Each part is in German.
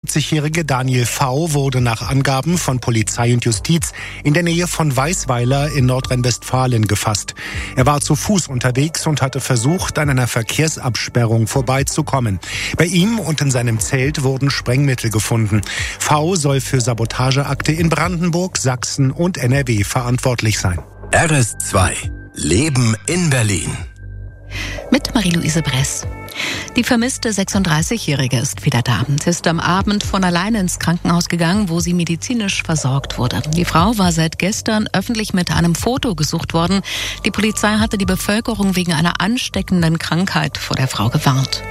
71-jährige Daniel V. wurde nach Angaben von Polizei und Justiz in der Nähe von Weisweiler in Nordrhein-Westfalen gefasst. Er war zu Fuß unterwegs und hatte versucht, an einer Verkehrsabsperrung vorbeizukommen. Bei ihm und in seinem Zelt wurden Sprengmittel gefunden. V. soll für Sabotageakte in Brandenburg, Sachsen und NRW verantwortlich sein. RS2 Leben in Berlin. Mit Marie-Louise Bress. Die vermisste 36-Jährige ist wieder da. Sie ist am Abend von alleine ins Krankenhaus gegangen, wo sie medizinisch versorgt wurde. Die Frau war seit gestern öffentlich mit einem Foto gesucht worden. Die Polizei hatte die Bevölkerung wegen einer ansteckenden Krankheit vor der Frau gewarnt.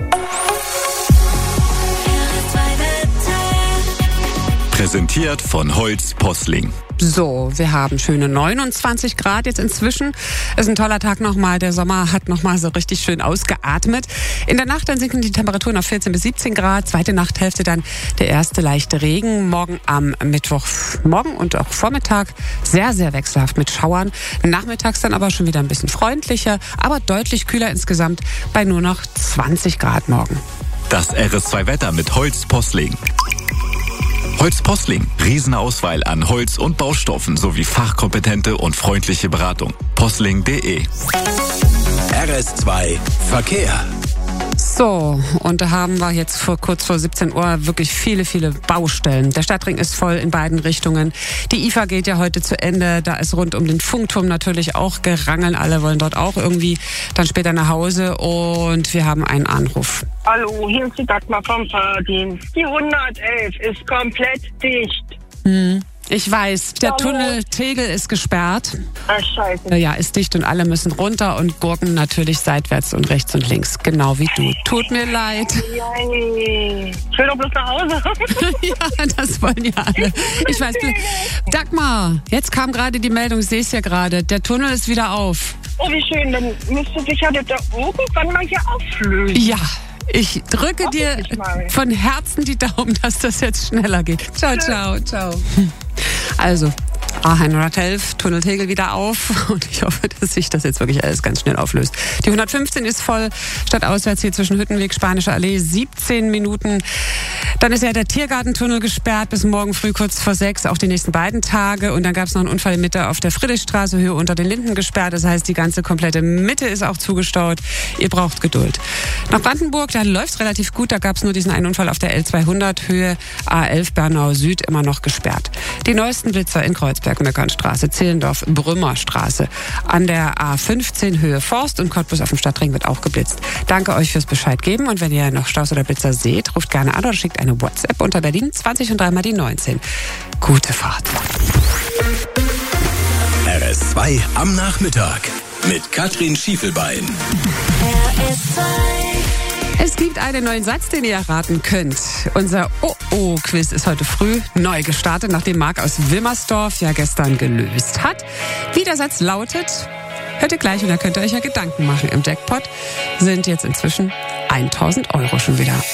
Präsentiert von Holz Posling. So, wir haben schöne 29 Grad jetzt inzwischen. Ist ein toller Tag nochmal. Der Sommer hat nochmal so richtig schön ausgeatmet. In der Nacht dann sinken die Temperaturen auf 14 bis 17 Grad. Zweite Nachthälfte dann der erste leichte Regen. Morgen am Mittwochmorgen und auch Vormittag sehr, sehr wechselhaft mit Schauern. Nachmittags dann aber schon wieder ein bisschen freundlicher, aber deutlich kühler insgesamt bei nur noch 20 Grad morgen. Das RS2-Wetter mit Holz Posling. Holz Posling. Riesenauswahl an Holz und Baustoffen sowie fachkompetente und freundliche Beratung. Posling.de. RS2 Verkehr. So, und da haben wir jetzt kurz vor 17 Uhr wirklich viele, viele Baustellen. Der Stadtring ist voll in beiden Richtungen. Die IFA geht ja heute zu Ende. Da ist rund um den Funkturm natürlich auch Gerangel. Alle wollen dort auch irgendwie dann später nach Hause. Und wir haben einen Anruf. Hallo, hier ist die Dagmar vom Fahrdienst. Die 111 ist komplett dicht. Ich weiß, der Tunnel Tegel ist gesperrt. Ach, scheiße. Ja, ist dicht und alle müssen runter und gurken natürlich seitwärts und rechts und links. Genau wie du. Tut mir leid. Ich will doch bloß nach Hause. Ja, das wollen ja alle. Ich weiß. Dagmar, jetzt kam gerade die Meldung, ich sehe es ja gerade. Der Tunnel ist wieder auf. Oh, wie schön. Dann müsste sich ja der irgendwann mal hier auflösen. Ja. Ich drücke dir von Herzen die Daumen, dass das jetzt schneller geht. Ciao, ciao, ciao. Also, A111, Tunnel Tegel wieder auf und ich hoffe, dass sich das jetzt wirklich alles ganz schnell auflöst. Die 115 ist voll, stadtauswärts hier zwischen Hüttenweg, Spanische Allee, 17 Minuten. Dann ist ja der Tiergartentunnel gesperrt bis morgen früh kurz vor 6, auch die nächsten beiden Tage. Und dann gab es noch einen Unfall in Mitte auf der Friedrichstraße, Höhe unter den Linden gesperrt. Das heißt, die ganze komplette Mitte ist auch zugestaut. Ihr braucht Geduld. Nach Brandenburg, da läuft es relativ gut. Da gab es nur diesen einen Unfall auf der L200, Höhe A11 Bernau Süd, immer noch gesperrt. Die neuesten Blitzer in Kreuzberg, Möckernstraße, Zehlendorf, Brümmerstraße. An der A15 Höhe Forst und Cottbus auf dem Stadtring wird auch geblitzt. Danke euch fürs Bescheid geben. Und wenn ihr noch Staus oder Blitzer seht, ruft gerne an oder schickt eine WhatsApp unter Berlin 20 und 3 mal die 19. Gute Fahrt. RS2 am Nachmittag mit Katrin Schiefelbein. Es gibt einen neuen Satz, den ihr erraten könnt. Unser Oh-Oh-Quiz ist heute früh neu gestartet, nachdem Marc aus Wilmersdorf ja gestern gelöst hat. Wie der Satz lautet, hört ihr gleich und da könnt ihr euch ja Gedanken machen. Im Jackpot sind jetzt inzwischen 1.000 € schon wieder.